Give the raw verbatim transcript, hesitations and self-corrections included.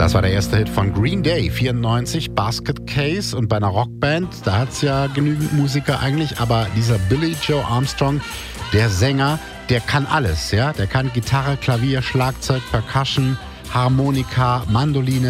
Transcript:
Das war der erste Hit von Green Day, vierundneunzig, Basket Case. Und bei einer Rockband, da hat es ja genügend Musiker eigentlich, aber dieser Billy Joe Armstrong, der Sänger, der kann alles, ja. Der kann Gitarre, Klavier, Schlagzeug, Percussion, Harmonika, Mandoline.